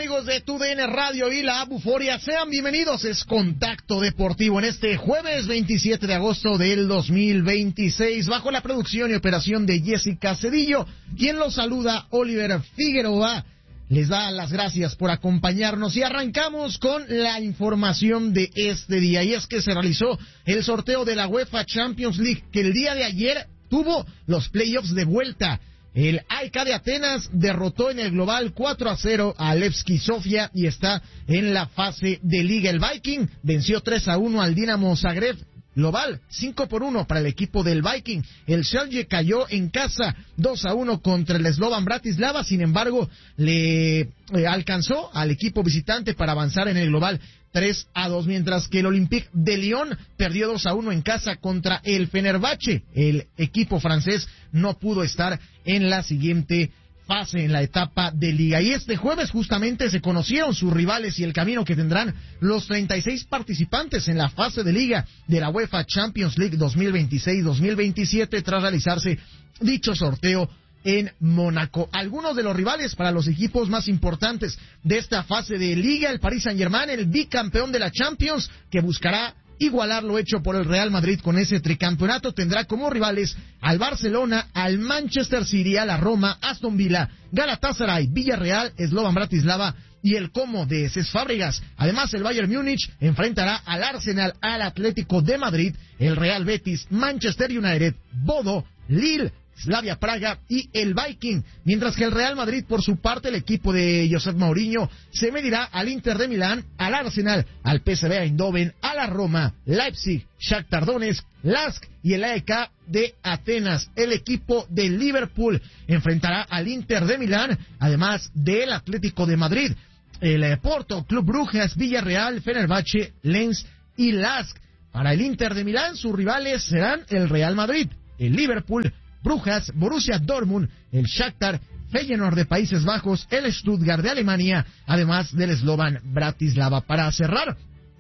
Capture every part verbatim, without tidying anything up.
amigos de T U D N Radio y la Buforia? Sean bienvenidos, es Contacto Deportivo en este jueves veintisiete de agosto del dos mil veintiséis, bajo la producción y operación de Jessica Cedillo. Quien los saluda, Oliver Figueroa, les da las gracias por acompañarnos y arrancamos con la información de este día. Y es que se realizó el sorteo de la UEFA Champions League, que el día de ayer tuvo los playoffs de vuelta. El A E K de Atenas derrotó en el global cuatro a cero a Levski Sofia y está en la fase de liga. El Viking venció tres a uno al Dinamo Zagreb. Global cinco por uno para el equipo del Viking. El Celje cayó en casa dos a uno contra el Slovan Bratislava. Sin embargo, le eh, alcanzó al equipo visitante para avanzar en el global tres a dos, mientras que el Olympique de Lyon perdió dos a uno en casa contra el Fenerbahce. El equipo francés no pudo estar en la siguiente fase, en la etapa de liga. Y este jueves justamente se conocieron sus rivales y el camino que tendrán los treinta y seis participantes en la fase de liga de la UEFA Champions League dos mil veintiséis dos mil veintisiete tras realizarse dicho sorteo en Mónaco. Algunos de los rivales para los equipos más importantes de esta fase de liga: el Paris Saint-Germain, el bicampeón de la Champions, que buscará igualar lo hecho por el Real Madrid con ese tricampeonato, tendrá como rivales al Barcelona, al Manchester City, a la Roma, Aston Villa, Galatasaray, Villarreal, Slovan Bratislava y el Como de Cesc Fábregas. Además, el Bayern Múnich enfrentará al Arsenal, al Atlético de Madrid, el Real Betis, Manchester United, Bodo, Lille, Slavia Praga y el Viking, mientras que el Real Madrid, por su parte, el equipo de Josep Mourinho, se medirá al Inter de Milán, al Arsenal, al P S V Eindhoven, a la Roma, Leipzig, Shakhtar Donetsk, Lask y el A E K de Atenas. El equipo de Liverpool enfrentará al Inter de Milán, además del Atlético de Madrid, el Porto, Club Brujas, Villarreal, Fenerbahce, Lens y Lask. Para el Inter de Milán, sus rivales serán el Real Madrid, el Liverpool, Brujas, Borussia Dortmund, el Shakhtar, Feyenoord de Países Bajos, el Stuttgart de Alemania, además del Slovan Bratislava. Para cerrar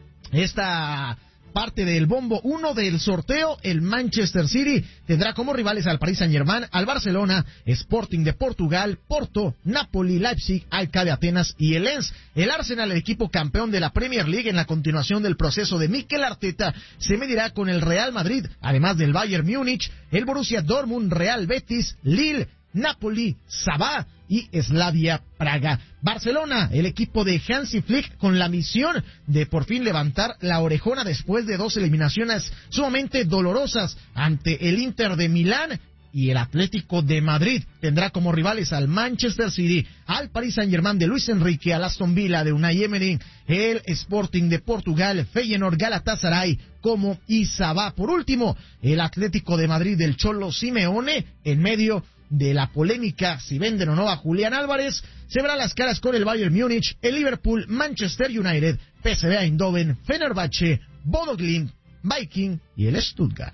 esta parte del bombo uno del sorteo, el Manchester City tendrá como rivales al Paris Saint-Germain, al Barcelona, Sporting de Portugal, Porto, Napoli, Leipzig, A E K de Atenas y el Lens. El Arsenal, el equipo campeón de la Premier League en la continuación del proceso de Mikel Arteta, se medirá con el Real Madrid, además del Bayern Múnich, el Borussia Dortmund, Real Betis, Lille, Napoli, Sabah y Slavia Praga. Barcelona, el equipo de Hansi Flick, con la misión de por fin levantar la orejona después de dos eliminaciones sumamente dolorosas ante el Inter de Milán y el Atlético de Madrid. Tendrá como rivales al Manchester City, al Paris Saint-Germain de Luis Enrique, al Aston Villa de Unai Emery, el Sporting de Portugal, Feyenoord, Galatasaray, Como y Sabah. Por último, el Atlético de Madrid del Cholo Simeone, en medio de la polémica si venden o no a Julián Álvarez, se verán las caras con el Bayern Múnich, el Liverpool, Manchester United, P S V Eindhoven, Fenerbahce, Bodo Glimt, Viking y el Stuttgart.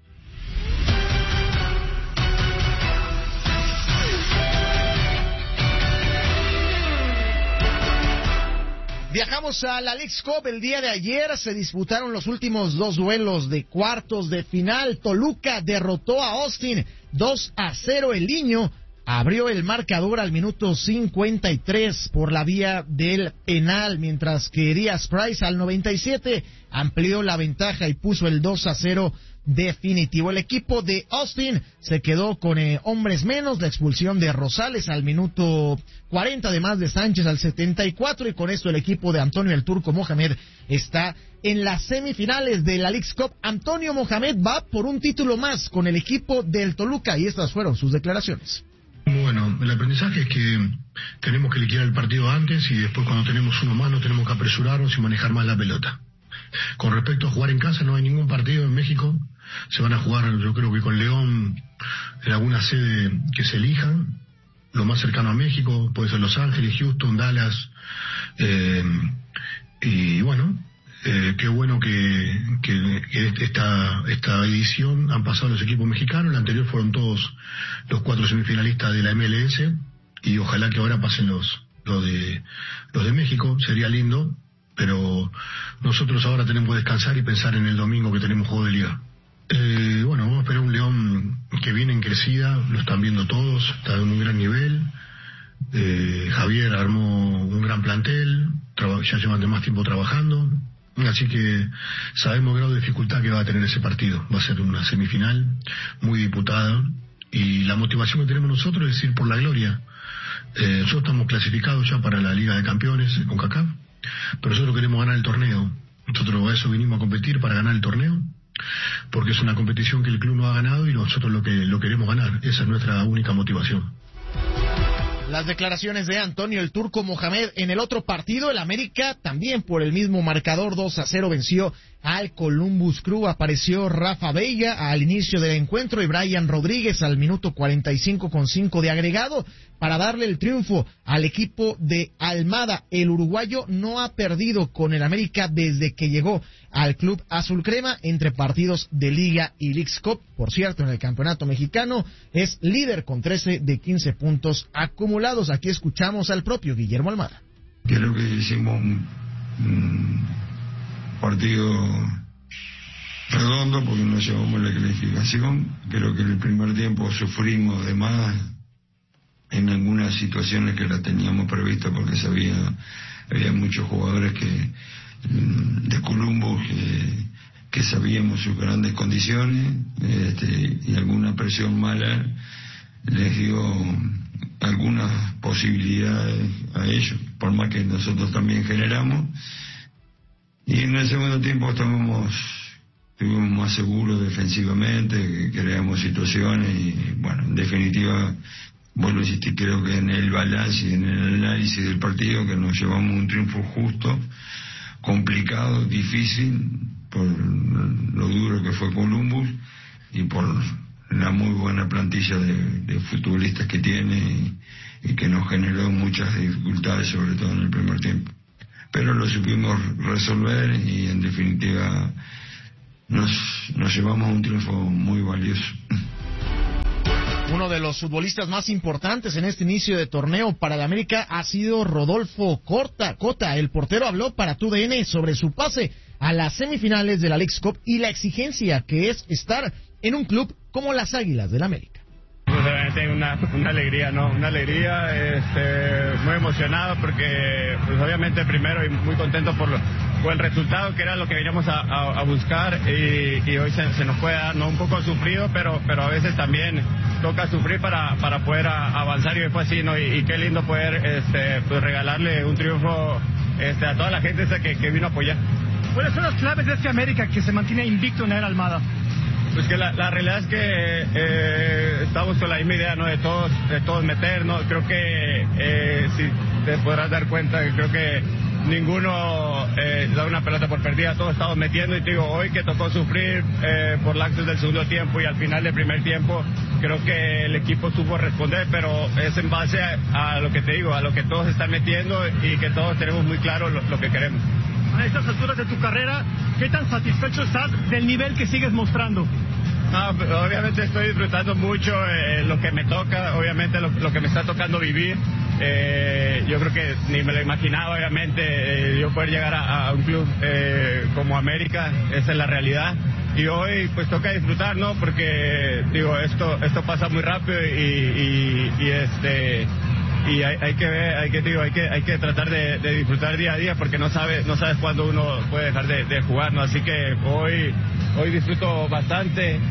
Viajamos a la Leagues Cup. El día de ayer se disputaron los últimos dos duelos de cuartos de final. Toluca derrotó a Austin dos a cero. El Niño abrió el marcador al minuto cincuenta y tres por la vía del penal, mientras que Díaz Price al noventa y siete amplió la ventaja y puso el dos a cero definitivo. El equipo de Austin se quedó con eh, hombres menos, la expulsión de Rosales al minuto cuarenta, además de Sánchez al setenta y cuatro, y con esto el equipo de Antonio el Turco Mohamed está en las semifinales de la Leagues Cup. Antonio Mohamed va por un título más con el equipo del Toluca y estas fueron sus declaraciones. Bueno, el aprendizaje es que tenemos que liquidar el partido antes y después, cuando tenemos uno más, no tenemos que apresurarnos y manejar más la pelota. Con respecto a jugar en casa, no hay ningún partido en México. Se van a jugar, yo creo que con León, en alguna sede que se elijan, lo más cercano a México, puede ser Los Ángeles, Houston, Dallas, eh, y bueno, eh, qué bueno que, que, que esta, esta edición han pasado los equipos mexicanos. La anterior fueron todos los cuatro semifinalistas de la M L S, y ojalá que ahora pasen los, los de, los de México. Sería lindo, pero nosotros ahora tenemos que descansar y pensar en el domingo, que tenemos juego de liga. Eh, bueno, vamos a esperar un León que viene en crecida, lo están viendo todos, está en un gran nivel. Eh, Javier armó un gran plantel, ya llevan de más tiempo trabajando, así que sabemos el grado de dificultad que va a tener ese partido. Va a ser una semifinal muy disputada y la motivación que tenemos nosotros es ir por la gloria. Eh, nosotros estamos clasificados ya para la Liga de Campeones con CONCACAF, pero nosotros queremos ganar el torneo. Nosotros a eso vinimos a competir, para ganar el torneo, porque es una competición que el club no ha ganado y nosotros lo que lo queremos ganar. Esa es nuestra única motivación. Las declaraciones de Antonio el Turco Mohamed. En el otro partido, el América, también por el mismo marcador, dos a cero, venció al Columbus Crew. Apareció Rafa Veiga al inicio del encuentro y Brian Rodríguez al minuto cuarenta y cinco con cinco de agregado para darle el triunfo al equipo de Almada. El uruguayo no ha perdido con el América desde que llegó al club azul crema entre partidos de Liga y Leagues Cup. Por cierto, en el campeonato mexicano es líder con trece de quince puntos acumulados. Aquí escuchamos al propio Guillermo Almada. Creo que hicimos un, un partido redondo porque nos llevamos la clasificación. Creo que en el primer tiempo sufrimos de más en algunas situaciones que la teníamos prevista porque sabía, había muchos jugadores que de Columbus que, que sabíamos sus grandes condiciones, este, y alguna presión mala les dio algunas posibilidades a ellos, por más que nosotros también generamos. Y en el segundo tiempo estábamos, estuvimos más seguros defensivamente, creamos situaciones y, bueno, en definitiva, vuelvo a insistir, creo que en el balance y en el análisis del partido que nos llevamos un triunfo justo, complicado, difícil, por lo duro que fue Columbus y por la muy buena plantilla de, de futbolistas que tiene y, y que nos generó muchas dificultades, sobre todo en el primer tiempo. Pero lo supimos resolver y en definitiva nos, nos llevamos un triunfo muy valioso. Uno de los futbolistas más importantes en este inicio de torneo para el América ha sido Rodolfo Corta, Cota. El portero habló para T U D N sobre su pase a las semifinales de la Leagues Cup y la exigencia que es estar en un club como las Águilas del América. Pues obviamente una, una alegría, ¿no? Una alegría, este, muy emocionado porque, pues obviamente primero y muy contento por, lo, por el resultado que era lo que veníamos a, a, a buscar y, y hoy se, se nos puede dar, ¿no? Un poco sufrido, pero, pero a veces también toca sufrir para, para poder a, avanzar y fue así, ¿no? Y, y qué lindo poder, este, pues regalarle un triunfo, este, a toda la gente esa que, que vino a apoyar. ¿Cuáles son las claves de este América que se mantiene invicto en la era Almada? Pues que la, la realidad es que eh, estamos con la misma idea, ¿no? De todos, de todos meternos. Creo que eh, si te podrás dar cuenta que creo que ninguno eh, da una pelota por perdida, todos estamos metiendo y te digo, hoy que tocó sufrir eh, por lapsos del segundo tiempo y al final del primer tiempo, creo que el equipo supo responder, pero es en base a, a lo que te digo, a lo que todos están metiendo y que todos tenemos muy claro lo, lo que queremos. A estas alturas de tu carrera, ¿qué tan satisfecho estás del nivel que sigues mostrando? No, obviamente estoy disfrutando mucho eh, lo que me toca, obviamente lo, lo que me está tocando vivir. Eh, yo creo que ni me lo imaginaba, obviamente, eh, yo poder llegar a, a un club eh, como América, esa es la realidad. Y hoy pues toca disfrutar, ¿no? Porque, digo, esto esto pasa muy rápido y, y, y este... y hay, hay que ver, hay que digo, hay que hay que tratar de, de disfrutar día a día porque no sabes no sabes cuándo uno puede dejar de, de jugar, ¿no? Así que hoy hoy disfruto bastante.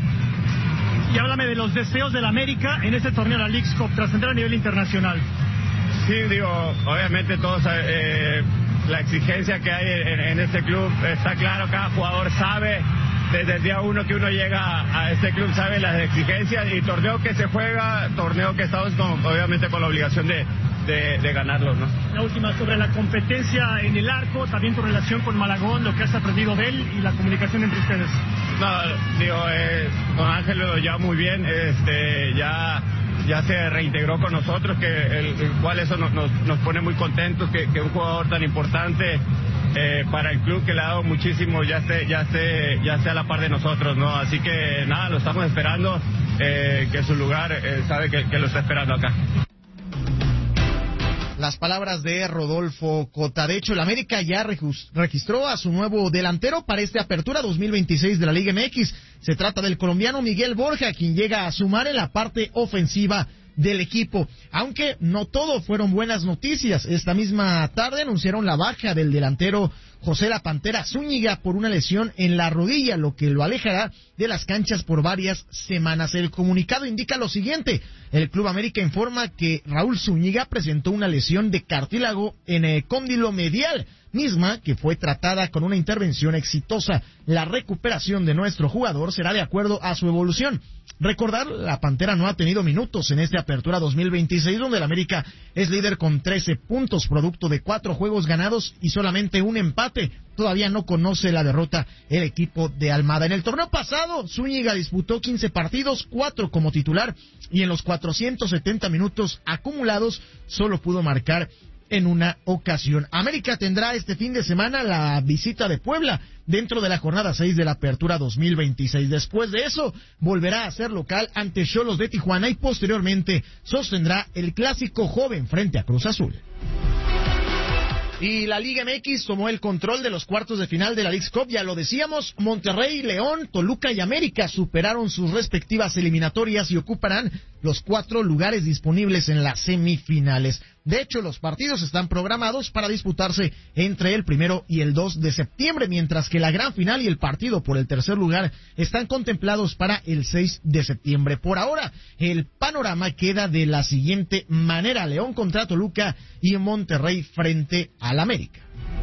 Y háblame de los deseos del América en este torneo de la Leagues Cup, trascender a nivel internacional. Sí, digo, obviamente todos eh, la exigencia que hay en, en este club está claro, cada jugador sabe. Desde el día uno que uno llega a este club sabe las exigencias y torneo que se juega, torneo que estamos con, obviamente con la obligación de, de, de ganarlo, ¿no? La última sobre la competencia en el arco, también tu relación con Malagón, lo que has aprendido de él y la comunicación entre ustedes. No, digo, eh, con Ángel lo lleva muy bien, este, ya ya se reintegró con nosotros, que el, el cual eso nos, nos, nos pone muy contentos, que, que un jugador tan importante Eh, para el club que le ha dado muchísimo ya esté ya esté ya esté a la par de nosotros, ¿no? Así que nada, lo estamos esperando, eh, que su lugar eh, sabe que, que lo está esperando acá. Las palabras de Rodolfo Cota. De hecho, el América ya registró a su nuevo delantero para esta apertura dos mil veintiséis de la Liga M X. Se trata del colombiano Miguel Borja, quien llega a sumar en la parte ofensiva del equipo. Aunque no todo fueron buenas noticias. Esta misma tarde anunciaron la baja del delantero José La Pantera Zúñiga por una lesión en la rodilla, lo que lo alejará de las canchas por varias semanas. El comunicado indica lo siguiente: el Club América informa que Raúl Zúñiga presentó una lesión de cartílago en el cóndilo medial, misma que fue tratada con una intervención exitosa. La recuperación de nuestro jugador será de acuerdo a su evolución. Recordar, la Pantera no ha tenido minutos en esta apertura dos mil veintiséis, donde el América es líder con trece puntos, producto de cuatro juegos ganados y solamente un empate. Todavía no conoce la derrota el equipo de Almada. En el torneo pasado, Zúñiga disputó quince partidos, cuatro como titular, y en los cuatrocientos setenta minutos acumulados solo pudo marcar en una ocasión. América tendrá este fin de semana la visita de Puebla dentro de la jornada seis de la apertura dos mil veintiséis. Después de eso, volverá a ser local ante Xolos de Tijuana y posteriormente sostendrá el clásico joven frente a Cruz Azul. Y la Liga M X tomó el control de los cuartos de final de la Leagues Cup. Ya lo decíamos, Monterrey, León, Toluca y América superaron sus respectivas eliminatorias y ocuparán los cuatro lugares disponibles en las semifinales. De hecho, los partidos están programados para disputarse entre el primero y el dos de septiembre, mientras que la gran final y el partido por el tercer lugar están contemplados para el seis de septiembre. Por ahora, el panorama queda de la siguiente manera: León contra Toluca y Monterrey frente al América.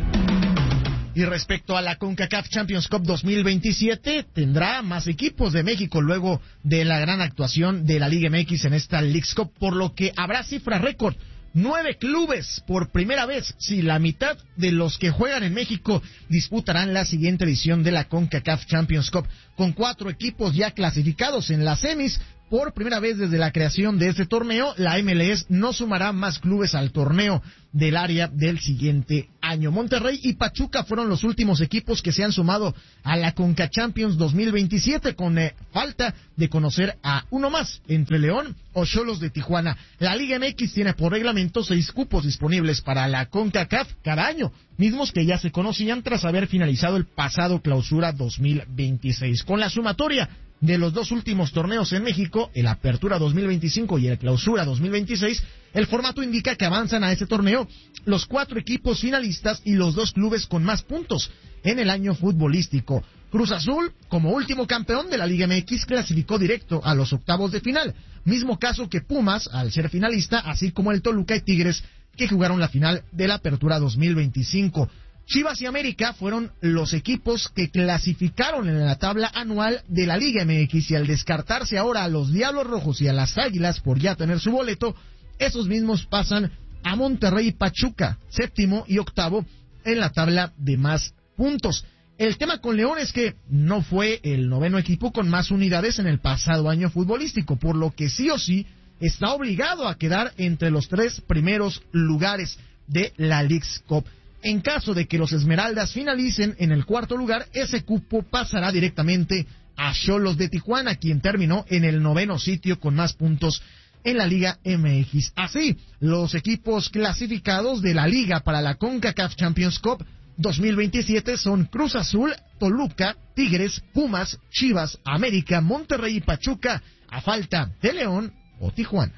Y respecto a la CONCACAF Champions Cup dos mil veintisiete, tendrá más equipos de México luego de la gran actuación de la Liga M X en esta Leagues Cup, por lo que habrá cifra récord. Nueve clubes por primera vez, si la mitad de los que juegan en México disputarán la siguiente edición de la CONCACAF Champions Cup, con cuatro equipos ya clasificados en las semis. Por primera vez desde la creación de este torneo, la M L S no sumará más clubes al torneo del área del siguiente año. Monterrey y Pachuca fueron los últimos equipos que se han sumado a la CONCA Champions dos mil veintisiete, con eh, falta de conocer a uno más, entre León o Xolos de Tijuana. La Liga M X tiene por reglamento seis cupos disponibles para la CONCACAF cada año, mismos que ya se conocían tras haber finalizado el pasado clausura dos mil veintiséis. Con la sumatoria de los dos últimos torneos en México, el Apertura dos mil veinticinco y el Clausura dos mil veintiséis, el formato indica que avanzan a este torneo los cuatro equipos finalistas y los dos clubes con más puntos en el año futbolístico. Cruz Azul, como último campeón de la Liga M X, clasificó directo a los octavos de final. Mismo caso que Pumas, al ser finalista, así como el Toluca y Tigres, que jugaron la final de la Apertura dos mil veinticinco. Chivas y América fueron los equipos que clasificaron en la tabla anual de la Liga M X, y al descartarse ahora a los Diablos Rojos y a las Águilas por ya tener su boleto, esos mismos pasan a Monterrey y Pachuca, séptimo y octavo en la tabla de más puntos. El tema con León es que no fue el noveno equipo con más unidades en el pasado año futbolístico, por lo que sí o sí está obligado a quedar entre los tres primeros lugares de la Leagues Cup. En caso de que los Esmeraldas finalicen en el cuarto lugar, ese cupo pasará directamente a Xolos de Tijuana, quien terminó en el noveno sitio con más puntos en la Liga M X. Así, los equipos clasificados de la Liga para la CONCACAF Champions Cup dos mil veintisiete son Cruz Azul, Toluca, Tigres, Pumas, Chivas, América, Monterrey y Pachuca, a falta de León o Tijuana.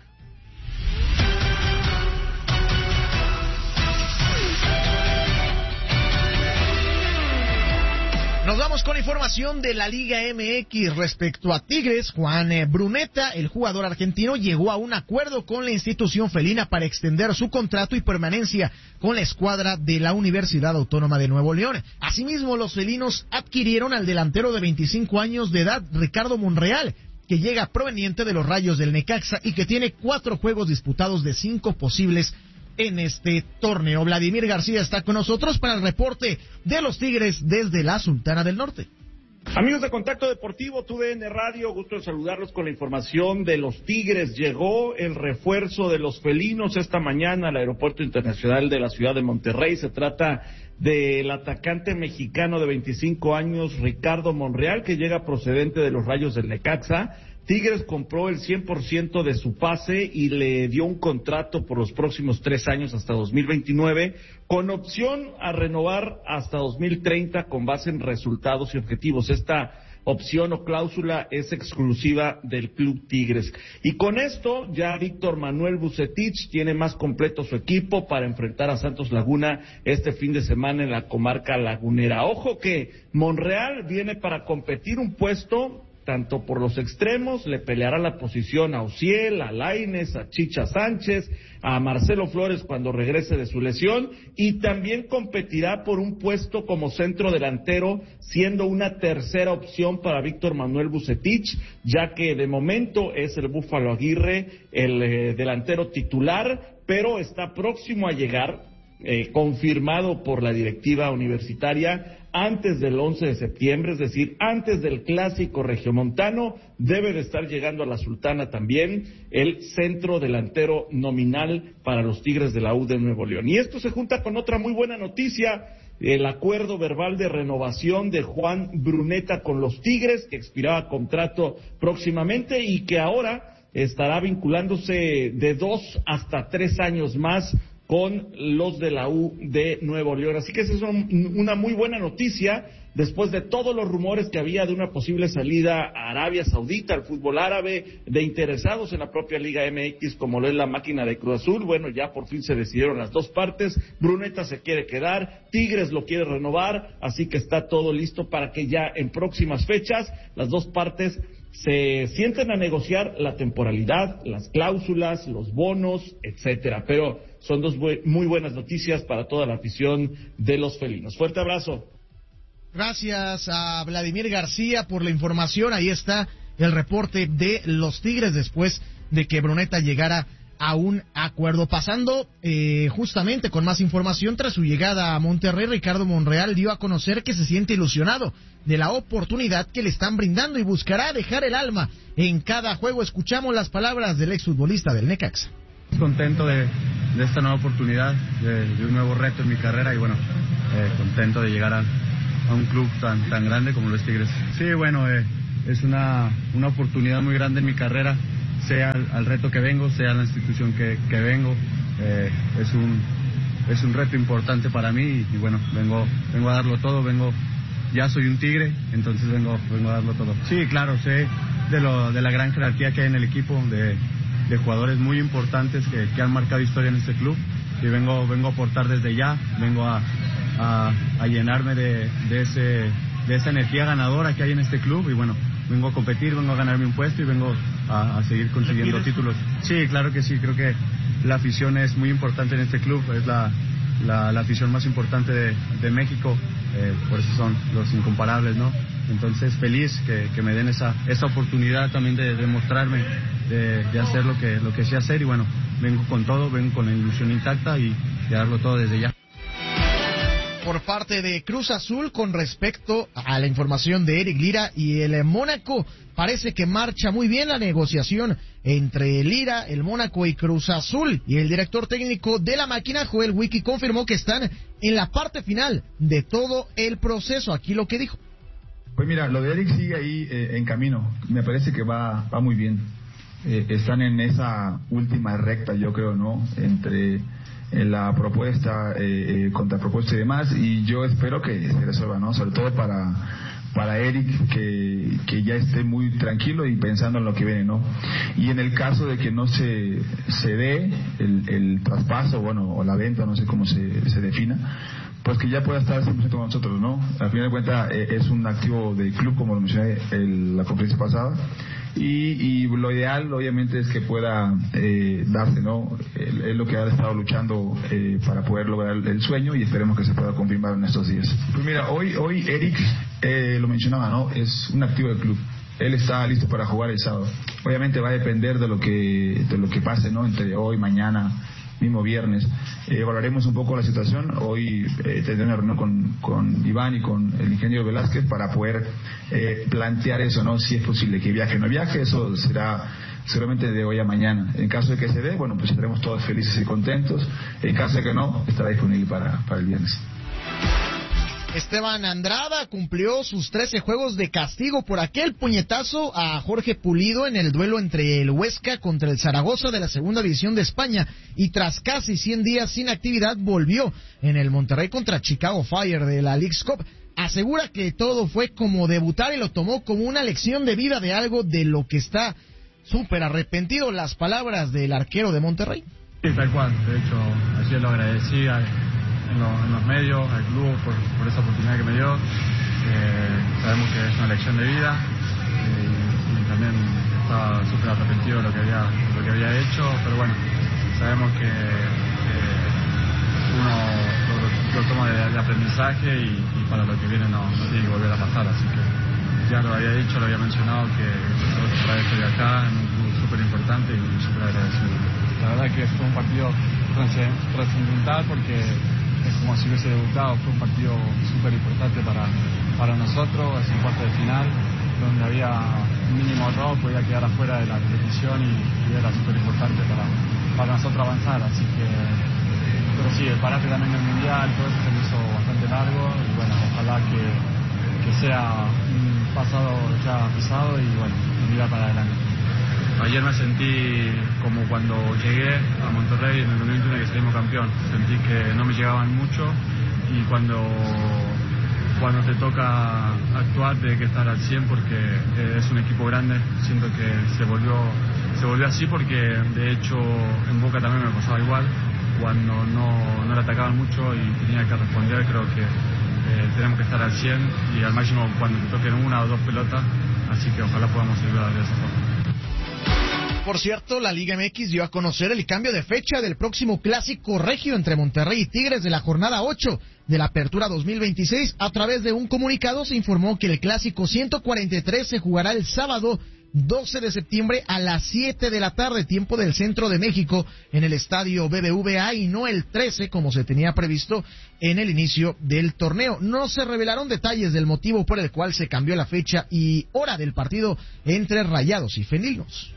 Nos vamos con información de la Liga M X respecto a Tigres. Juan Bruneta, el jugador argentino, llegó a un acuerdo con la institución felina para extender su contrato y permanencia con la escuadra de la Universidad Autónoma de Nuevo León. Asimismo, los felinos adquirieron al delantero de veinticinco años de edad, Ricardo Monreal, que llega proveniente de los Rayos del Necaxa y que tiene cuatro juegos disputados de cinco posibles en este torneo. Vladimir García está con nosotros para el reporte de los Tigres desde la Sultana del Norte. Amigos de Contacto Deportivo, T V N Radio, gusto en saludarlos con la información de los Tigres. Llegó el refuerzo de los felinos esta mañana al Aeropuerto Internacional de la Ciudad de Monterrey. Se trata del atacante mexicano de veinticinco años, Ricardo Monreal, que llega procedente de los Rayos del Necaxa. Tigres compró el cien por ciento de su pase y le dio un contrato por los próximos tres años hasta dos mil veintinueve, con opción a renovar hasta dos mil treinta con base en resultados y objetivos. Esta opción o cláusula es exclusiva del Club Tigres. Y con esto ya Víctor Manuel Vucetich tiene más completo su equipo para enfrentar a Santos Laguna este fin de semana en la comarca lagunera. Ojo que Monreal viene para competir un puesto tanto por los extremos, le peleará la posición a Ociel, a Lainez, a Chicha Sánchez, a Marcelo Flores cuando regrese de su lesión, y también competirá por un puesto como centro delantero, siendo una tercera opción para Víctor Manuel Vucetich, ya que de momento es el Búfalo Aguirre el eh, delantero titular, pero está próximo a llegar, eh, confirmado por la directiva universitaria, antes del once de septiembre, es decir, antes del clásico regiomontano, debe de estar llegando a la Sultana también el centro delantero nominal para los Tigres de la U de Nuevo León. Y esto se junta con otra muy buena noticia, el acuerdo verbal de renovación de Juan Bruneta con los Tigres, que expiraba contrato próximamente y que ahora estará vinculándose de dos hasta tres años más con los de la U de Nuevo León. Así que esa es una muy buena noticia, después de todos los rumores que había de una posible salida a Arabia Saudita, al fútbol árabe, de interesados en la propia Liga M X, como lo es la máquina de Cruz Azul. Bueno, ya por fin se decidieron las dos partes, Bruneta se quiere quedar, Tigres lo quiere renovar, así que está todo listo para que ya en próximas fechas las dos partes se sienten a negociar la temporalidad, las cláusulas, los bonos, etcétera. Pero son dos muy buenas noticias para toda la afición de los felinos. Fuerte abrazo. Gracias a Vladimir García por la información. Ahí está el reporte de los Tigres después de que Bruneta llegara a un acuerdo. Pasando eh, justamente con más información, tras su llegada a Monterrey, Ricardo Monreal dio a conocer que se siente ilusionado de la oportunidad que le están brindando y buscará dejar el alma en cada juego. Escuchamos las palabras del exfutbolista del Necaxa. Contento de, de esta nueva oportunidad, de, de un nuevo reto en mi carrera y bueno, eh, contento de llegar a, a un club tan tan grande como los Tigres. Sí, bueno, eh, es una, una oportunidad muy grande en mi carrera, sea al, al reto que vengo, sea la institución que, que vengo, eh, es un es un reto importante para mí y, y bueno, vengo vengo a darlo todo, vengo ya soy un Tigre, entonces vengo vengo a darlo todo. Sí, claro, sé de lo de la gran jerarquía que hay en el equipo, de de jugadores muy importantes que, que han marcado historia en este club y vengo vengo a aportar desde ya, vengo a, a, a llenarme de, de ese de esa energía ganadora que hay en este club y bueno, vengo a competir, vengo a ganarme un puesto y vengo a, a seguir consiguiendo títulos. Sí, claro que sí, creo que la afición es muy importante en este club, es la, la, la afición más importante de, de México, eh, por eso son los incomparables, ¿no? Entonces feliz que, que me den esa esa oportunidad también de, de mostrarme, de, de hacer lo que lo que sé hacer y bueno, vengo con todo, vengo con la ilusión intacta y de darlo todo desde ya. Por parte de Cruz Azul, con respecto a la información de Eric Lira y el Mónaco, parece que marcha muy bien la negociación entre Lira, el Mónaco y Cruz Azul, y el director técnico de la máquina, Joel Wiki, confirmó que están en la parte final de todo el proceso. Aquí lo que dijo. Pues mira, lo de Eric sigue ahí eh, en camino, me parece que va va muy bien, eh, están en esa última recta, yo creo, ¿no?, entre eh, la propuesta, eh, eh, contrapropuesta y demás, y yo espero que se resuelva, ¿no?, sobre todo para para Eric, que, que ya esté muy tranquilo y pensando en lo que viene, ¿no? Y en el caso de que no se se dé el, el traspaso, bueno, o la venta, no sé cómo se, se defina, pues que ya pueda estar cien por ciento con nosotros, ¿no? Al final de cuentas eh, es un activo del club, como lo mencioné en la conferencia pasada, y, y lo ideal obviamente es que pueda eh, darse, ¿no? Es lo que ha estado luchando eh, para poder lograr el, el sueño y esperemos que se pueda confirmar en estos días. Pues mira, hoy hoy Eric eh, lo mencionaba, ¿no? Es un activo del club. Él está listo para jugar el sábado. Obviamente va a depender de lo que de lo que pase, ¿no? Entre hoy, mañana, mismo viernes. Eh, evaluaremos un poco la situación. Hoy eh, tendré una reunión con, con Iván y con el ingeniero Velázquez para poder eh, plantear eso, ¿no? Si es posible que viaje o no viaje, eso será seguramente de hoy a mañana. En caso de que se dé, bueno, pues estaremos todos felices y contentos. En caso de que no, estará disponible para, para el viernes. Esteban Andrada cumplió sus trece juegos de castigo por aquel puñetazo a Jorge Pulido en el duelo entre el Huesca contra el Zaragoza de la segunda división de España, y tras casi cien días sin actividad volvió en el Monterrey contra Chicago Fire de la Leagues Cup. asegura que todo fue como debutar y lo tomó como una lección de vida de algo de lo que está súper arrepentido. Las palabras del arquero de Monterrey. Sí, tal cual. De hecho, así lo agradecí a, en, lo, en los medios, al club, por, por esa oportunidad que me dio. Eh, sabemos que es una lección de vida eh, y también estaba súper arrepentido de lo que había, lo que había hecho, pero bueno, sabemos que eh, uno lo, lo toma de, de aprendizaje y, y para lo que viene no, no tiene que volver a pasar, así que ya lo había dicho, lo había mencionado que otra vez estoy acá en un club súper importante y súper agradecido. La verdad que fue un partido trascendental porque es como si hubiese debutado, fue un partido súper importante para, para nosotros, es un cuarto de final donde había un mínimo error, podía quedar afuera de la competición y, y era súper importante para, para nosotros avanzar, así que, pero sí, el parate también del Mundial, todo eso se me hizo bastante largo y bueno, ojalá que, que sea un pasado ya pisado y bueno, mirar para adelante. Ayer me sentí como cuando llegué a Monterrey en el dos mil veintiuno que salimos campeón, sentí que no me llegaban mucho y cuando... Cuando te toca actuar, tienes que estar al cien porque es un equipo grande. Siento que se volvió, se volvió así porque de hecho en Boca también me pasaba igual. Cuando no, no le atacaban mucho y tenía que responder, creo que eh, tenemos que estar al cien y al máximo cuando te toquen una o dos pelotas. Así que ojalá podamos ayudar de esa forma. Por cierto, la Liga M X dio a conocer el cambio de fecha del próximo clásico regio entre Monterrey y Tigres de la jornada ocho de la Apertura dos mil veintiséis. A través de un comunicado se informó que el clásico ciento cuarenta y tres se jugará el sábado doce de septiembre a las siete de la tarde, tiempo del centro de México, en el estadio B B V A y no el trece como se tenía previsto en el inicio del torneo. No se revelaron detalles del motivo por el cual se cambió la fecha y hora del partido entre Rayados y Felinos.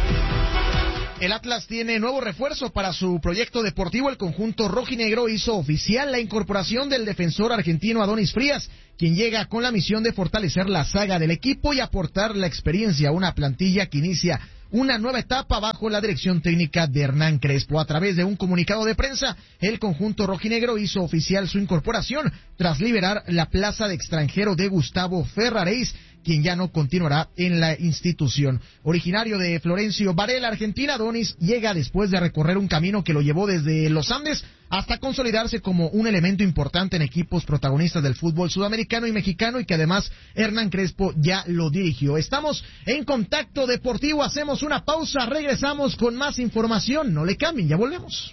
El Atlas tiene nuevo refuerzo para su proyecto deportivo. El conjunto rojinegro hizo oficial la incorporación del defensor argentino Adonis Frías, quien llega con la misión de fortalecer la saga del equipo y aportar la experiencia a una plantilla que inicia una nueva etapa bajo la dirección técnica de Hernán Crespo. A través de un comunicado de prensa, el conjunto rojinegro hizo oficial su incorporación tras liberar la plaza de extranjero de Gustavo Ferraréis, quien ya no continuará en la institución. Originario de Florencio Varela, Argentina, Adonis llega después de recorrer un camino que lo llevó desde los Andes hasta consolidarse como un elemento importante en equipos protagonistas del fútbol sudamericano y mexicano y que además Hernán Crespo ya lo dirigió. Estamos en Contacto Deportivo, hacemos una pausa, regresamos con más información, no le cambien, ya volvemos.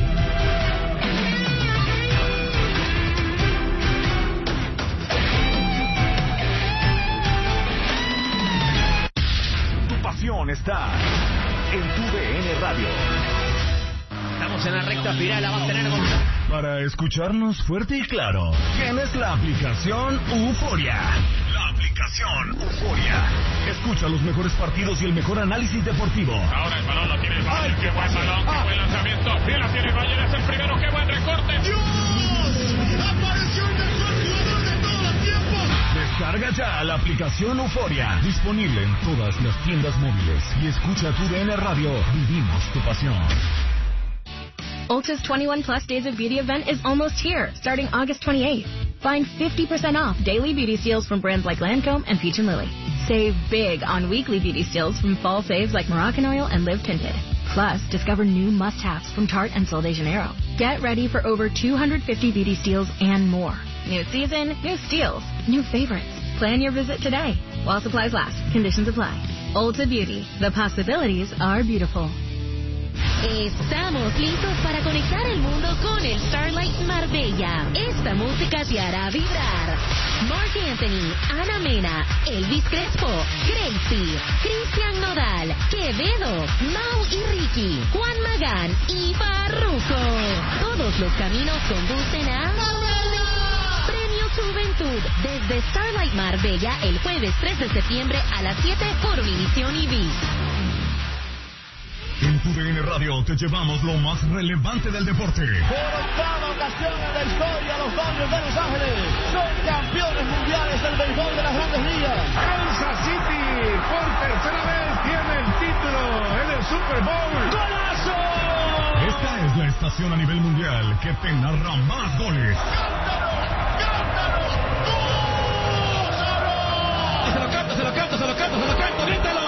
Está en tu D N Radio. Estamos en la recta final, la va a tener con... Para escucharnos fuerte y claro, tienes la aplicación Euforia. La aplicación Euforia. Escucha los mejores partidos y el mejor análisis deportivo. Ahora el balón lo tiene el Bayern. Qué buen balón, qué buen lanzamiento. Bien la tiene el Bayern, es el primero, qué buen recorte. ¡Dios! ¡Apareció el mejor jugador de todos los tiempos! Descarga ya la aplicación Euforia, disponible en todas las tiendas móviles. Y escucha tu D N Radio, vivimos tu pasión. Ulta's twenty-one plus days of beauty event is almost here, starting August twenty-eighth. Find fifty percent off daily beauty steals from brands like Lancome and Peach and Lily. Save big on weekly beauty steals from fall saves like Moroccan Oil and Live Tinted. Plus, discover new must-haves from Tarte and Sol de Janeiro. Get ready for over two hundred fifty beauty steals and more. New season, new steals, new favorites. Plan your visit today while supplies last. Conditions apply. Ulta Beauty. The possibilities are beautiful. Estamos listos para conectar el mundo con el Starlight Marbella. Esta música te hará vibrar. Marc Anthony, Ana Mena, Elvis Crespo, Crazy, Cristian Nodal, Quevedo, Mau y Ricky, Juan Magán y Farruko. Todos los caminos conducen a Premio Juventud desde Starlight Marbella el jueves tres de septiembre a las siete por Univisión y Viz. En tu D N Radio te llevamos lo más relevante del deporte. Por octava ocasión en la historia, los Dodgers de Los Ángeles son campeones mundiales del béisbol de las Grandes Ligas. Kansas City por tercera vez tiene el título en el Super Bowl. ¡Golazo! Esta es la estación a nivel mundial que te narra más goles. ¡Cántaro! ¡Cántaro! Se lo canto, se lo canto, se lo canto, se lo canto, grítalo.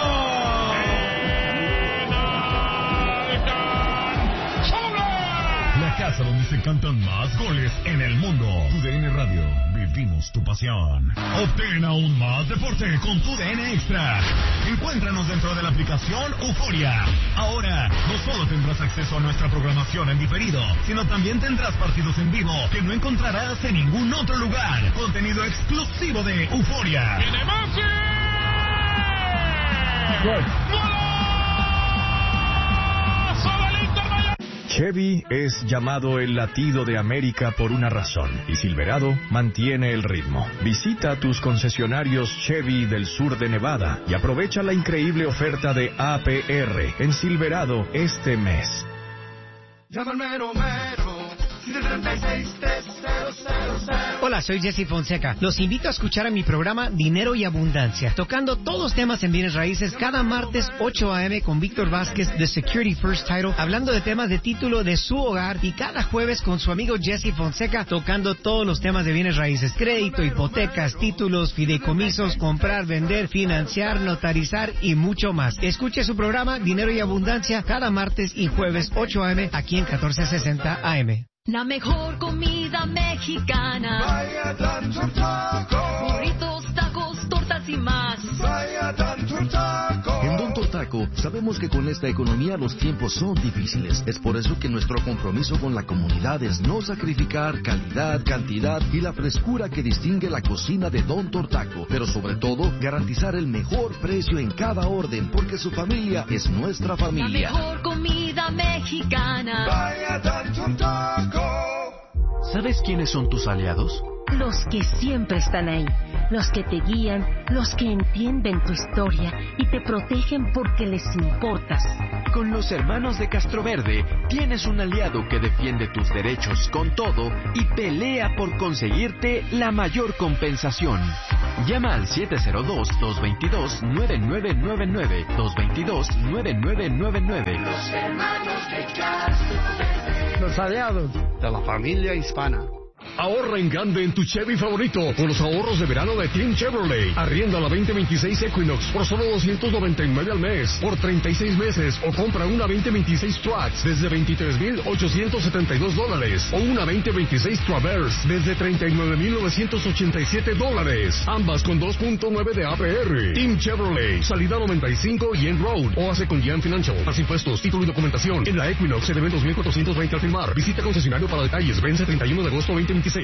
La casa donde se cantan más goles en el mundo. Tu D N Radio, vivimos tu pasión. Obtén aún más deporte con Tu D N Extra. Encuéntranos dentro de la aplicación Euforia. Ahora, no solo tendrás acceso a nuestra programación en diferido, sino también tendrás partidos en vivo que no encontrarás en ningún otro lugar. Contenido exclusivo de Euforia. ¡Viene Messi! ¡Gol! Chevy es llamado el latido de América por una razón, y Silverado mantiene el ritmo. Visita tus concesionarios Chevy del sur de Nevada y aprovecha la increíble oferta de A P R en Silverado este mes. Llama al mero mero, siete tres seis, tres cero cero cero. Hola, soy Jesse Fonseca. Los invito a escuchar a mi programa Dinero y Abundancia, tocando todos los temas en bienes raíces cada martes ocho a eme con Víctor Vázquez de Security First Title, hablando de temas de título de su hogar, y cada jueves con su amigo Jesse Fonseca tocando todos los temas de bienes raíces: crédito, hipotecas, títulos, fideicomisos, comprar, vender, financiar, notarizar y mucho más. Escuche su programa Dinero y Abundancia cada martes y jueves ocho a eme aquí en catorce sesenta A M. La mejor comida mexicana. Vaya tanto taco. Burritos, tacos, tortas y más. Vaya tanto taco. En Don Tortaco sabemos que con esta economía los tiempos son difíciles. Es por eso que nuestro compromiso con la comunidad es no sacrificar calidad, cantidad y la frescura que distingue la cocina de Don Tortaco. Pero sobre todo, garantizar el mejor precio en cada orden, porque su familia es nuestra familia. La mejor comida mexicana. Vaya tanto taco. ¿Sabes quiénes son tus aliados? Los que siempre están ahí, los que te guían, los que entienden tu historia y te protegen porque les importas. Con los hermanos de Castroverde tienes un aliado que defiende tus derechos con todo y pelea por conseguirte la mayor compensación. Llama al siete cero dos, dos dos dos, nueve nueve nueve nueve, dos dos dos, nueve nueve nueve nueve. Los hermanos de Castroverde. Los aliados de la familia hispana. Ahorra en grande en tu Chevy favorito con los ahorros de verano de Team Chevrolet. Arrienda la veinte veintiséis Equinox por solo doscientos noventa y nueve al mes por treinta y seis meses, o compra una veinte veintiséis Trax desde veintitrés mil ochocientos setenta y dos dólares o una veinte veintiséis Traverse desde treinta y nueve mil novecientos ochenta y siete dólares, ambas con dos punto nueve de A P R. Team Chevrolet, salida noventa y cinco y en Road, o hace con Gian Financial. Más impuestos, título y documentación. En la Equinox se deben dos mil cuatrocientos veinte al firmar. Visita concesionario para detalles. Vence treinta y uno de agosto veinte veintiséis.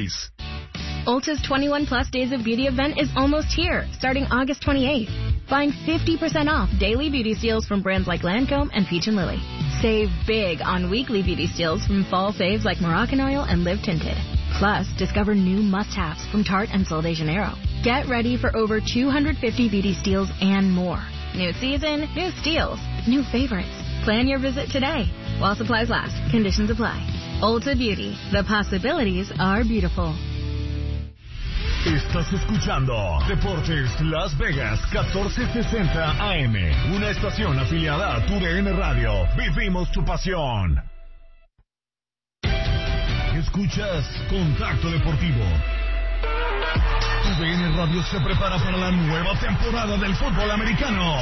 Ulta's twenty-one plus Days of Beauty event is almost here, starting August twenty-eighth. Find fifty percent off daily beauty steals from brands like Lancome and Peach and Lily. Save big on weekly beauty steals from fall faves like Moroccan Oil and Live Tinted. Plus, discover new must-haves from Tarte and Sol de Janeiro. Get ready for over two hundred fifty beauty steals and more. New season, new steals, new favorites. Plan your visit today while supplies last. Conditions apply. Ulta Beauty. The possibilities are beautiful. Estás escuchando Deportes Las Vegas catorce sesenta A M, una estación afiliada a Tu D N Radio. Vivimos tu pasión. Escuchas Contacto Deportivo. Tu D N Radio se prepara para la nueva temporada del fútbol americano.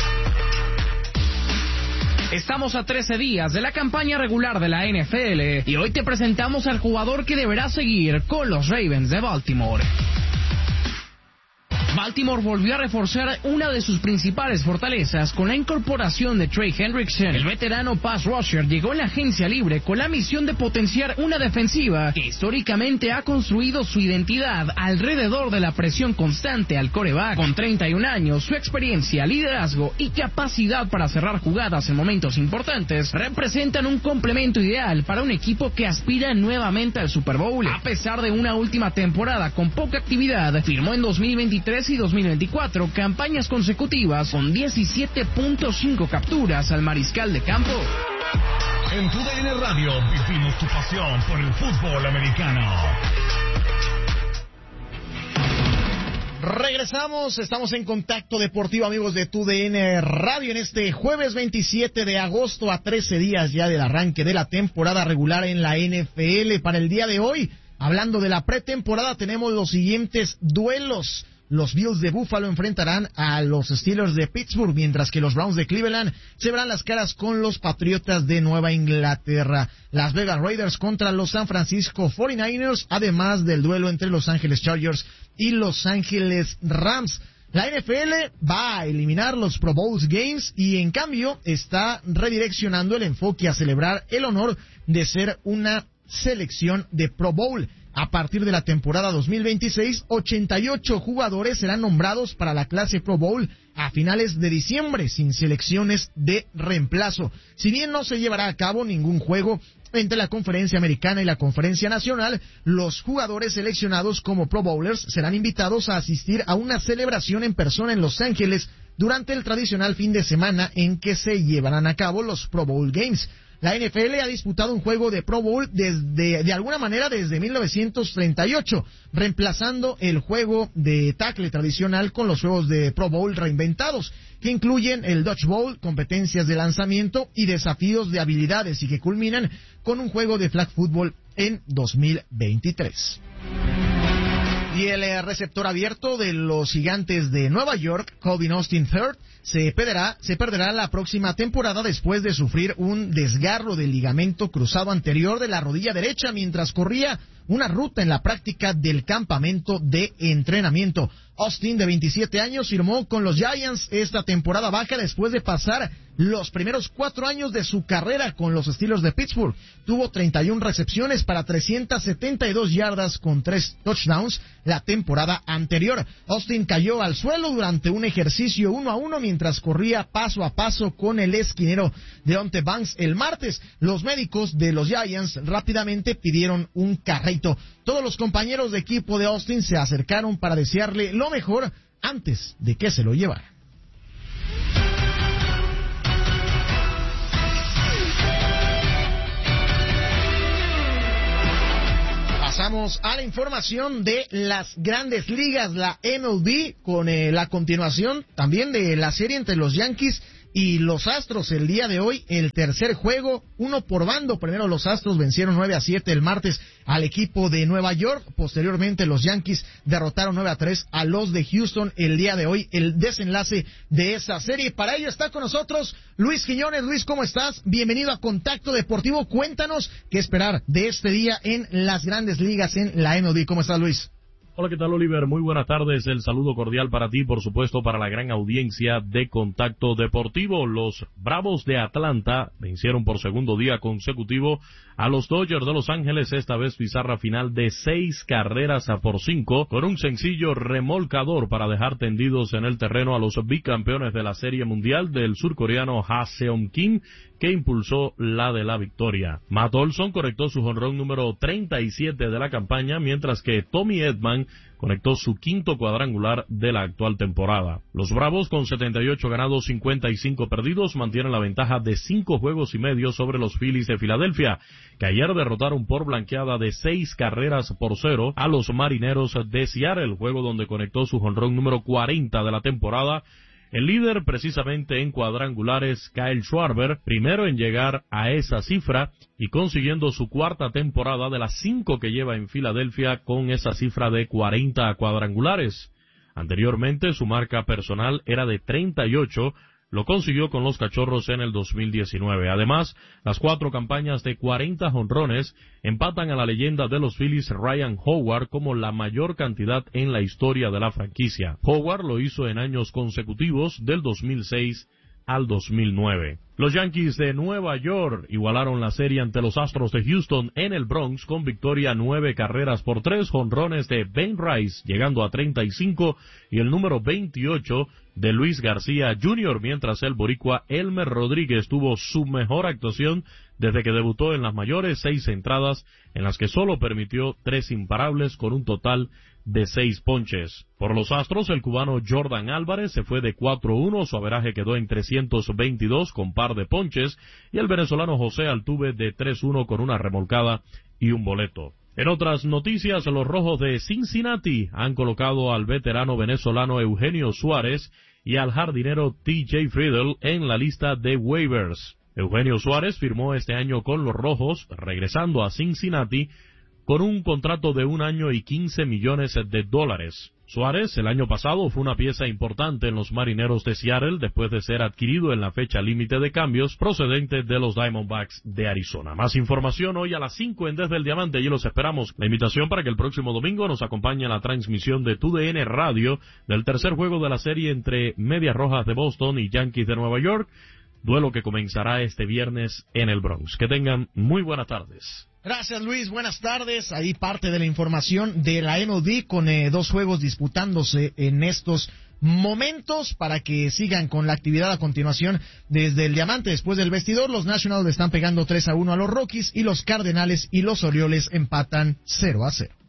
Estamos a trece días de la campaña regular de la N F L y hoy te presentamos al jugador que deberá seguir con los Ravens de Baltimore. Baltimore volvió a reforzar una de sus principales fortalezas con la incorporación de Trey Hendrickson. El veterano pass rusher llegó en la agencia libre con la misión de potenciar una defensiva que históricamente ha construido su identidad alrededor de la presión constante al quarterback. Con treinta y un años, su experiencia, liderazgo y capacidad para cerrar jugadas en momentos importantes representan un complemento ideal para un equipo que aspira nuevamente al Super Bowl. A pesar de una última temporada con poca actividad, firmó en dos mil veintitrés y dos mil veinticuatro campañas consecutivas con diecisiete punto cinco capturas al mariscal de campo. En Tu D N Radio vivimos tu pasión por el fútbol americano. Regresamos, estamos en Contacto Deportivo, amigos de Tu D N Radio, en este jueves veintisiete de agosto, a trece días ya del arranque de la temporada regular en la N F L. Para el día de hoy Hablando de la pretemporada, tenemos los siguientes duelos. Los Bills de Buffalo enfrentarán a los Steelers de Pittsburgh, mientras que los Browns de Cleveland se verán las caras con los Patriotas de Nueva Inglaterra. Las Vegas Raiders contra los San Francisco cuarenta y nueve ers, además del duelo entre Los Ángeles Chargers y Los Ángeles Rams. La N F L va a eliminar los Pro Bowl Games y en cambio está redireccionando el enfoque a celebrar el honor de ser una selección de Pro Bowl. A partir de la temporada dos mil veintiséis, ochenta y ocho jugadores serán nombrados para la clase Pro Bowl a finales de diciembre, sin selecciones de reemplazo. Si bien no se llevará a cabo ningún juego entre la Conferencia Americana y la Conferencia Nacional, los jugadores seleccionados como Pro Bowlers serán invitados a asistir a una celebración en persona en Los Ángeles durante el tradicional fin de semana en que se llevarán a cabo los Pro Bowl Games. La N F L ha disputado un juego de Pro Bowl desde, de alguna manera desde mil novecientos treinta y ocho, reemplazando el juego de tackle tradicional con los juegos de Pro Bowl reinventados, que incluyen el Dodge Bowl, competencias de lanzamiento y desafíos de habilidades, y que culminan con un juego de flag football en dos mil veintitrés. Y el receptor abierto de los Gigantes de Nueva York, Calvin Austin tercero, se perderá, se perderá la próxima temporada después de sufrir un desgarro del ligamento cruzado anterior de la rodilla derecha mientras corría una ruta en la práctica del campamento de entrenamiento. Austin, de veintisiete años, firmó con los Giants esta temporada baja después de pasar los primeros cuatro años de su carrera con los Steelers de Pittsburgh. Tuvo treinta y una recepciones para trescientas setenta y dos yardas con tres touchdowns la temporada anterior. Austin cayó al suelo durante un ejercicio uno a uno mientras corría paso a paso con el esquinero Deontay Banks el martes. Los médicos de los Giants rápidamente pidieron un carrito. Todos los compañeros de equipo de Austin se acercaron para desearle lo mejor antes de que se lo llevara. Pasamos a la información de las grandes ligas, la M L B, con eh, la continuación también de la serie entre los Yankees y los Astros. El día de hoy, el tercer juego, uno por bando. Primero los Astros vencieron nueve a siete el martes al equipo de Nueva York. Posteriormente los Yankees derrotaron nueve a tres a los de Houston. El día de hoy, el desenlace de esa serie. Para ello está con nosotros Luis Quiñones. Luis, ¿cómo estás? Bienvenido a Contacto Deportivo. Cuéntanos qué esperar de este día en las grandes ligas en la M L B. ¿Cómo estás, Luis? Hola, ¿qué tal, Oliver? Muy buenas tardes. El saludo cordial para ti, por supuesto, para la gran audiencia de Contacto Deportivo. Los Bravos de Atlanta vencieron por segundo día consecutivo a los Dodgers de Los Ángeles, esta vez pizarra final de seis carreras a por cinco, con un sencillo remolcador para dejar tendidos en el terreno a los bicampeones de la Serie Mundial del surcoreano Ha Seong Kim, que impulsó la de la victoria. Matt Olson conectó su jonrón número treinta y siete de la campaña, mientras que Tommy Edman conectó su quinto cuadrangular de la actual temporada. Los Bravos, con setenta y ocho ganados, cincuenta y cinco perdidos, mantienen la ventaja de cinco juegos y medio sobre los Phillies de Filadelfia, que ayer derrotaron por blanqueada de seis carreras por cero a los Marineros de Seattle, juego donde conectó su jonrón número cuarenta de la temporada. El líder, precisamente en cuadrangulares, Kyle Schwarber, primero en llegar a esa cifra y consiguiendo su cuarta temporada de las cinco que lleva en Filadelfia con esa cifra de cuarenta cuadrangulares. Anteriormente, su marca personal era de treinta y ocho, lo consiguió con los Cachorros en el dos mil diecinueve. Además, las cuatro campañas de cuarenta jonrones empatan a la leyenda de los Phillies, Ryan Howard, como la mayor cantidad en la historia de la franquicia. Howard lo hizo en años consecutivos del dos mil seis al dos mil nueve. Los Yankees de Nueva York igualaron la serie ante los Astros de Houston en el Bronx con victoria nueve carreras por tres, jonrones de Ben Rice llegando a treinta y cinco y el número veintiocho de Luis García junior, mientras el boricua Elmer Rodríguez tuvo su mejor actuación desde que debutó en las mayores, seis entradas en las que solo permitió tres imparables con un total de seis ponches. Por los Astros, el cubano Jordan Álvarez se fue de cuatro uno, su averaje quedó en trescientos veintidós con par de ponches, y el venezolano José Altuve de tres uno con una remolcada y un boleto. En otras noticias, los Rojos de Cincinnati han colocado al veterano venezolano Eugenio Suárez y al jardinero T J Friedl en la lista de waivers. Eugenio Suárez firmó este año con los Rojos, regresando a Cincinnati, con un contrato de un año y quince millones de dólares. Suárez el año pasado fue una pieza importante en los Marineros de Seattle después de ser adquirido en la fecha límite de cambios procedente de los Diamondbacks de Arizona. Más información hoy a las cinco en Desde el Diamante, y los esperamos. La invitación para que el próximo domingo nos acompañe a la transmisión de T U D N Radio del tercer juego de la serie entre Medias Rojas de Boston y Yankees de Nueva York, duelo que comenzará este viernes en el Bronx. Que tengan muy buenas tardes. Gracias, Luis. Buenas tardes. Ahí parte de la información de la M L B con eh, dos juegos disputándose en estos momentos para que sigan con la actividad a continuación desde el Diamante. Después del vestidor, los Nationals le están pegando tres a uno a los Rockies y los Cardenales y los Orioles empatan cero a cero.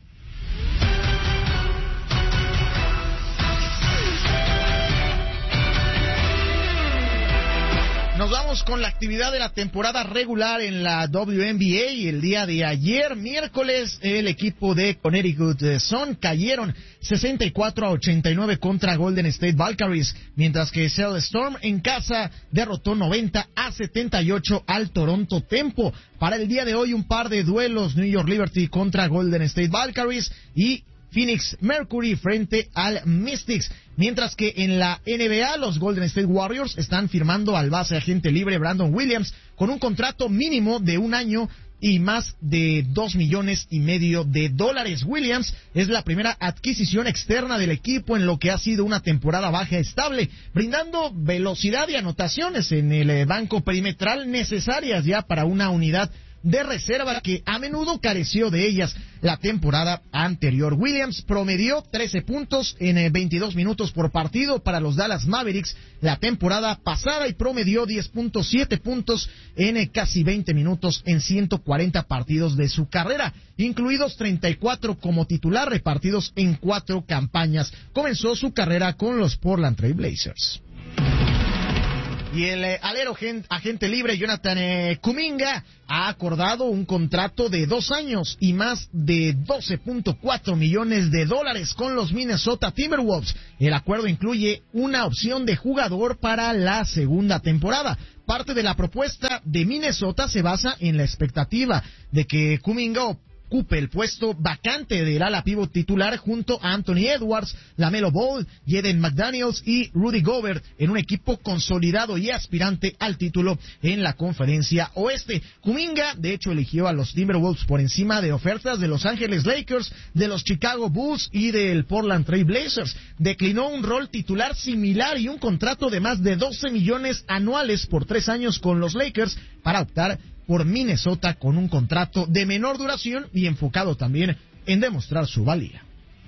Nos vamos con la actividad de la temporada regular en la W N B A, y el día de ayer, miércoles, el equipo de Connecticut Sun cayeron sesenta y cuatro a ochenta y nueve contra Golden State Valkyries, mientras que Seattle Storm en casa derrotó noventa a setenta y ocho al Toronto Tempo. Para el día de hoy, un par de duelos: New York Liberty contra Golden State Valkyries y Phoenix Mercury frente al Mystics. Mientras que en la N B A, los Golden State Warriors están firmando al base agente libre Brandon Williams con un contrato mínimo de un año y más de dos millones y medio de dólares. Williams es la primera adquisición externa del equipo en lo que ha sido una temporada baja estable, brindando velocidad y anotaciones en el banco perimetral necesarias ya para una unidad de reserva que a menudo careció de ellas la temporada anterior. Williams promedió trece puntos en veintidós minutos por partido para los Dallas Mavericks la temporada pasada y promedió diez punto siete puntos en casi veinte minutos en ciento cuarenta partidos de su carrera, incluidos treinta y cuatro como titular repartidos en cuatro campañas. Comenzó su carrera con los Portland Trail Blazers. Y el eh, alero gen, agente libre Jonathan eh, Kuminga ha acordado un contrato de dos años y más de doce punto cuatro millones de dólares con los Minnesota Timberwolves. El acuerdo incluye una opción de jugador para la segunda temporada. Parte de la propuesta de Minnesota se basa en la expectativa de que Kuminga ocupe el puesto vacante del ala pívot titular junto a Anthony Edwards, LaMelo Ball, Jaden McDaniels y Rudy Gobert en un equipo consolidado y aspirante al título en la Conferencia Oeste. Kuminga, de hecho, eligió a los Timberwolves por encima de ofertas de Los Ángeles Lakers, de los Chicago Bulls y del Portland Trail Blazers. Declinó un rol titular similar y un contrato de más de doce millones anuales por tres años con los Lakers para optar por Minnesota con un contrato de menor duración y enfocado también en demostrar su valía.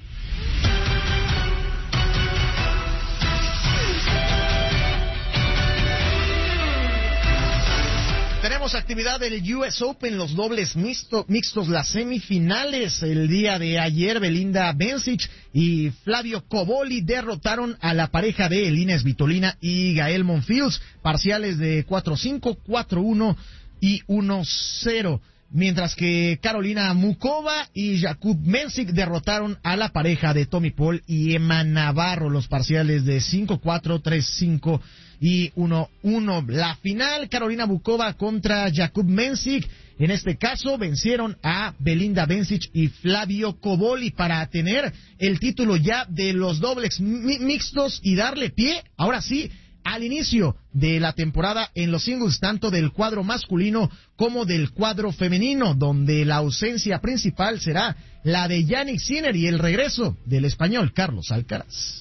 Tenemos actividad del U S Open, los dobles mixto, mixtos, las semifinales. El día de ayer, Belinda Bencic y Flavio Cobolli derrotaron a la pareja de Elina Svitolina y Gael Monfils, parciales de cuatro cinco, cuatro uno y uno cero. Mientras que Carolina Mukova y Jakub Mensik derrotaron a la pareja de Tommy Paul y Emma Navarro, los parciales de cinco cuatro, tres cinco y uno uno. La final, Carolina Mukova contra Jakub Mensik. En este caso, vencieron a Belinda Bencic y Flavio Cobolli para tener el título ya de los dobles mixtos y darle pie, ahora sí, al inicio de la temporada en los singles, tanto del cuadro masculino como del cuadro femenino, donde la ausencia principal será la de Jannik Sinner y el regreso del español Carlos Alcaraz.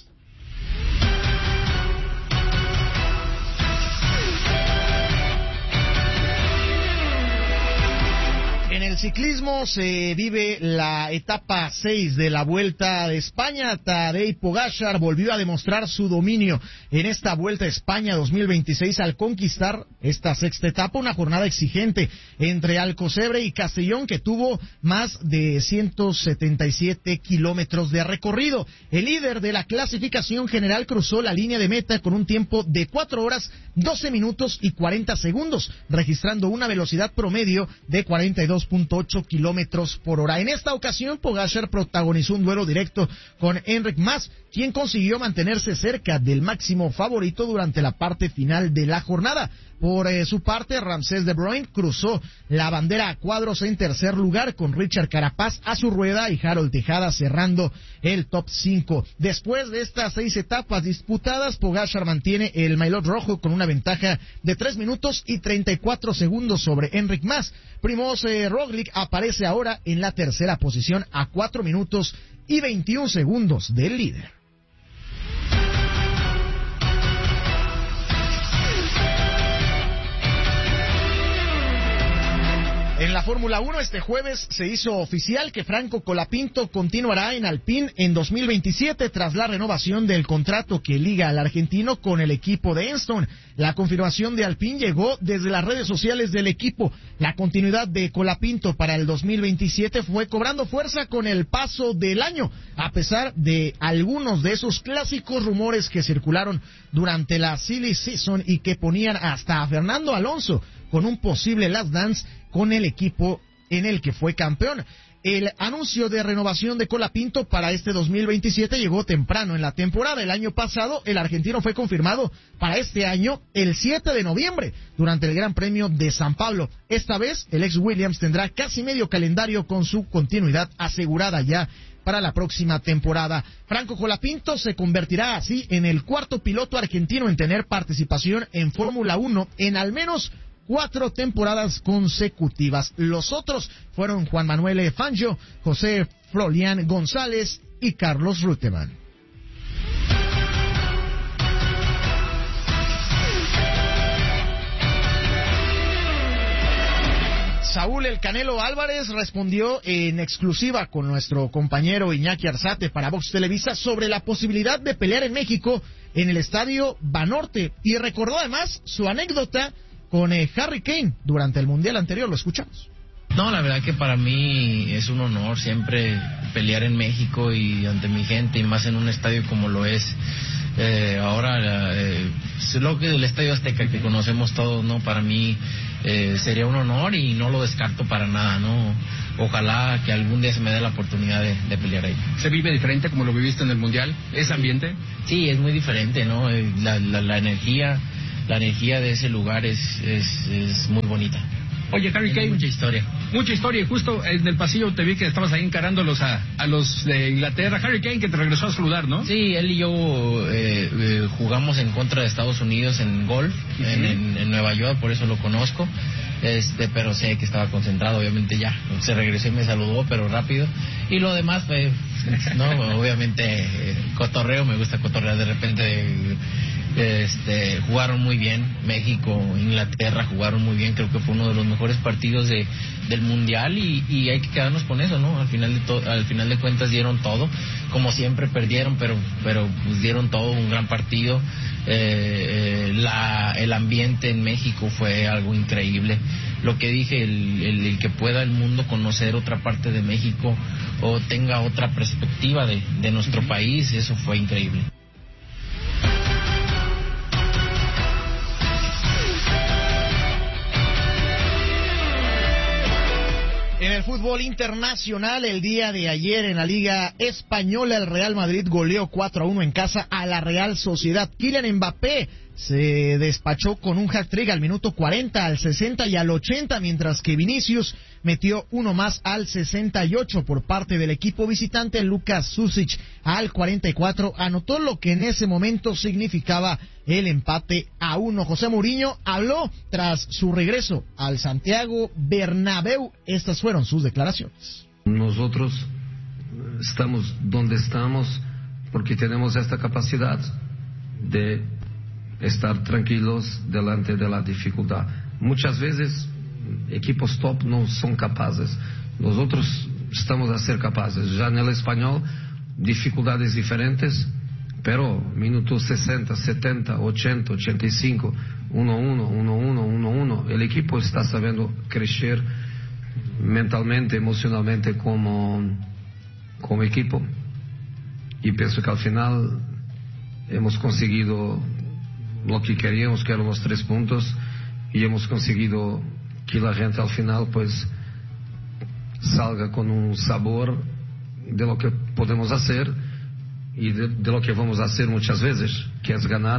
En el ciclismo se vive la etapa seis de la Vuelta de España. Tadej Pogačar volvió a demostrar su dominio en esta Vuelta a España dos mil veintiséis al conquistar esta sexta etapa, una jornada exigente entre Alcocebre y Castellón que tuvo más de ciento setenta y siete kilómetros de recorrido. El líder de la clasificación general cruzó la línea de meta con un tiempo de cuatro horas, doce minutos y cuarenta segundos, registrando una velocidad promedio de cuarenta y dos punto punto ocho kilómetros por hora. En esta ocasión, Pogačar protagonizó un duelo directo con Enric Mas, quien consiguió mantenerse cerca del máximo favorito durante la parte final de la jornada. Por eh, su parte, Ramsés de Bruyne cruzó la bandera a cuadros en tercer lugar, con Richard Carapaz a su rueda y Harold Tejada cerrando el top cinco. Después de estas seis etapas disputadas, Pogačar mantiene el maillot rojo con una ventaja de tres minutos y treinta y cuatro segundos sobre Enric Mas. Primož eh, Roglič aparece ahora en la tercera posición a cuatro minutos y veintiún segundos del líder. En la Fórmula uno este jueves se hizo oficial que Franco Colapinto continuará en Alpine en dos mil veintisiete tras la renovación del contrato que liga al argentino con el equipo de Enstone. La confirmación de Alpine llegó desde las redes sociales del equipo. La continuidad de Colapinto para el dos mil veintisiete fue cobrando fuerza con el paso del año, a pesar de algunos de esos clásicos rumores que circularon durante la silly season y que ponían hasta a Fernando Alonso con un posible last dance con el equipo en el que fue campeón. El anuncio de renovación de Colapinto para este dos mil veintisiete llegó temprano en la temporada. El año pasado, el argentino fue confirmado para este año el siete de noviembre, durante el Gran Premio de San Pablo. Esta vez, el ex Williams tendrá casi medio calendario con su continuidad asegurada ya para la próxima temporada. Franco Colapinto se convertirá así en el cuarto piloto argentino en tener participación en Fórmula uno en al menos cuatro temporadas consecutivas. Los otros fueron Juan Manuel Fangio, José Florian González y Carlos Reutemann. Saúl El Canelo Álvarez respondió en exclusiva con nuestro compañero Iñaki Arzate para Vox Televisa sobre la posibilidad de pelear en México en el estadio Banorte y recordó además su anécdota con eh, Harry Kane durante el Mundial anterior. Lo escuchamos. No, la verdad que para mí es un honor siempre pelear en México y ante mi gente, y más en un estadio como lo es eh, ahora, eh, lo que el Estadio Azteca que conocemos todos, ¿no? Para mí eh, sería un honor y no lo descarto para nada, ¿no? Ojalá que algún día se me dé la oportunidad de, de pelear ahí. ¿Se vive diferente como lo viviste en el Mundial? ¿Ese ambiente? Sí, es muy diferente, ¿no? La, la, la energía... La energía de ese lugar es, es, es muy bonita. Oye, Harry Kane, mucha historia. Mucha historia, y justo en el pasillo te vi que estabas ahí encarándolos a, a los de Inglaterra. Harry Kane, que te regresó a saludar, ¿no? Sí, él y yo eh, eh, jugamos en contra de Estados Unidos en golf, uh-huh. en, en, en Nueva York, por eso lo conozco. Este, pero sé que estaba concentrado, obviamente ya. Se regresó y me saludó, pero rápido. Y lo demás, pues, no, obviamente, eh, cotorreo, me gusta cotorrear de repente. Eh, Este, jugaron muy bien, México, Inglaterra jugaron muy bien, creo que fue uno de los mejores partidos de, del Mundial y, y hay que quedarnos con eso, ¿no? Al final de to, al final de cuentas dieron todo, como siempre perdieron, pero pero pues dieron todo, un gran partido. Eh, eh, la, el ambiente en México fue algo increíble. Lo que dije, el, el, el que pueda el mundo conocer otra parte de México o tenga otra perspectiva de, de nuestro uh-huh. país, eso fue increíble. En el fútbol internacional, el día de ayer en la Liga Española, el Real Madrid goleó cuatro a uno en casa a la Real Sociedad. Kylian Mbappé se despachó con un hat-trick al minuto cuarenta, al sesenta y al ochenta, mientras que Vinicius metió uno más al sesenta y ocho por parte del equipo visitante. Lucas Susic al cuarenta y cuatro anotó lo que en ese momento significaba el empate a uno. José Mourinho habló tras su regreso al Santiago Bernabéu. Estas fueron sus declaraciones. Nosotros estamos donde estamos porque tenemos esta capacidad de estar tranquilos delante de la dificultad. Muchas veces equipos top no son capaces, nosotros estamos a ser capaces. Ya en el español, dificultades diferentes, pero minutos sesenta, setenta, ochenta, ochenta y cinco, uno uno, uno uno, uno uno, el equipo está sabiendo crecer mentalmente, emocionalmente como, como equipo, y pienso que al final hemos conseguido lo que queríamos, que eran los tres puntos, y hemos conseguido que la gente al final pues salga con un sabor de lo que podemos hacer y de, de lo que vamos a hacer muchas veces, que es ganar.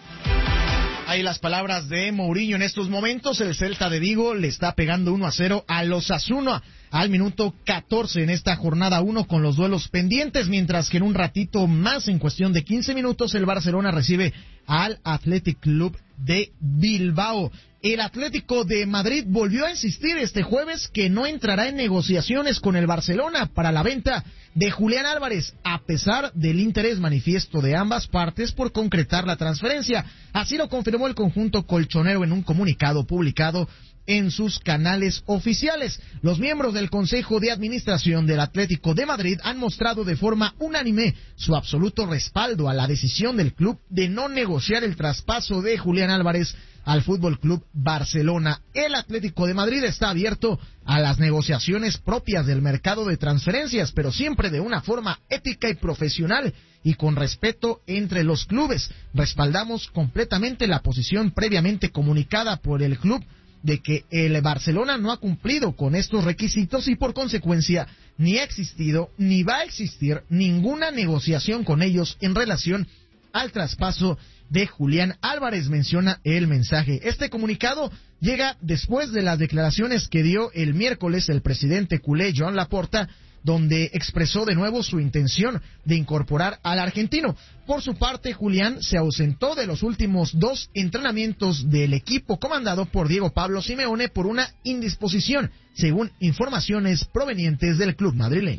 Ahí las palabras de Mourinho en estos momentos. El Celta de Vigo le está pegando uno a cero a los Osasuna al minuto catorce en esta jornada uno con los duelos pendientes, mientras que en un ratito más, en cuestión de quince minutos, el Barcelona recibe al Athletic Club de Bilbao. El Atlético de Madrid volvió a insistir este jueves que no entrará en negociaciones con el Barcelona para la venta de Julián Álvarez, a pesar del interés manifiesto de ambas partes por concretar la transferencia. Así lo confirmó el conjunto colchonero en un comunicado publicado en sus canales oficiales. Los miembros del Consejo de Administración del Atlético de Madrid han mostrado de forma unánime su absoluto respaldo a la decisión del club de no negociar el traspaso de Julián Álvarez al Fútbol Club Barcelona. El Atlético de Madrid está abierto a las negociaciones propias del mercado de transferencias, pero siempre de una forma ética y profesional y con respeto entre los clubes. Respaldamos completamente la posición previamente comunicada por el club de que el Barcelona no ha cumplido con estos requisitos y por consecuencia ni ha existido ni va a existir ninguna negociación con ellos en relación al traspaso de Julián Álvarez, menciona el mensaje. Este comunicado llega después de las declaraciones que dio el miércoles el presidente culé Joan Laporta, donde expresó de nuevo su intención de incorporar al argentino. Por su parte, Julián se ausentó de los últimos dos entrenamientos del equipo comandado por Diego Pablo Simeone por una indisposición, según informaciones provenientes del club madrileño.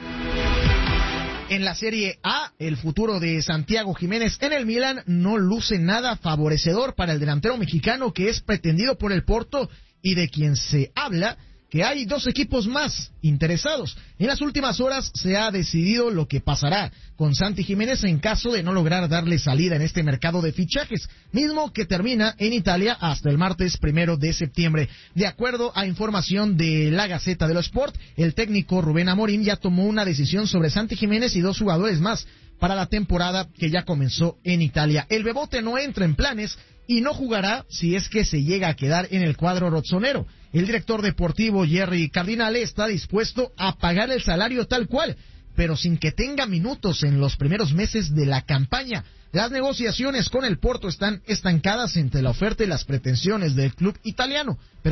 En la Serie A, el futuro de Santiago Jiménez en el Milan no luce nada favorecedor para el delantero mexicano, que es pretendido por el Porto y de quien se habla que hay dos equipos más interesados. En las últimas horas se ha decidido lo que pasará con Santi Jiménez en caso de no lograr darle salida en este mercado de fichajes, mismo que termina en Italia hasta el martes primero de septiembre. De acuerdo a información de la Gaceta dello Sport, el técnico Rubén Amorín ya tomó una decisión sobre Santi Jiménez y dos jugadores más para la temporada que ya comenzó en Italia. El Bebote no entra en planes y no jugará si es que se llega a quedar en el cuadro rossonero. El director deportivo Jerry Cardinale está dispuesto a pagar el salario tal cual, pero sin que tenga minutos en los primeros meses de la campaña. Las negociaciones con el Porto están estancadas entre la oferta y las pretensiones del club italiano, pero